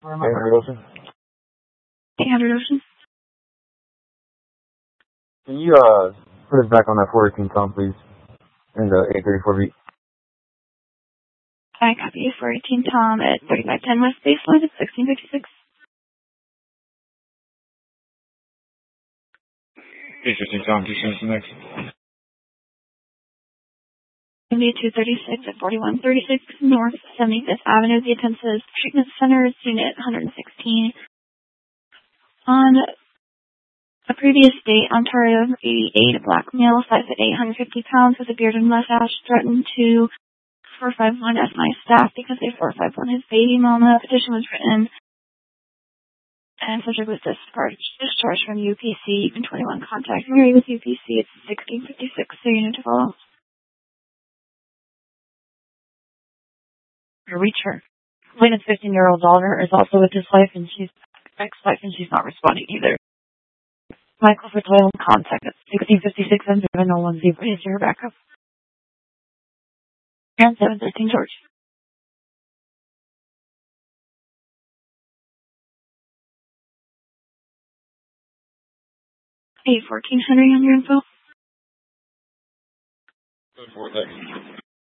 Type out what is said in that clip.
800 Ocean. 800 Ocean. Can you put us back on that 418 Tom, please? In the 834 beat. I copy you. 418 Tom at 3510 West Baseline at 1656. 815 Tom, 2 next. 236 at 4136 North 75th Avenue. The Intensive Treatment Center is Unit 116. On a previous date, Ontario 88, a black male, 5'8", 150 pounds, with a beard and mustache, threatened to 451 as my staff because they 451 his baby mama. Petition was written and subject was discharged from UPC. Even 21 contact Mary with UPC. It's 1656, so you need to follow. Reach her. Lena's 15-year-old daughter is also with his wife, and she's ex-wife, and she's not responding either. Michael for total contact at 1656 and 701 Zebra is your backup. And 713 George. 814 Henry on your info. 4 seconds.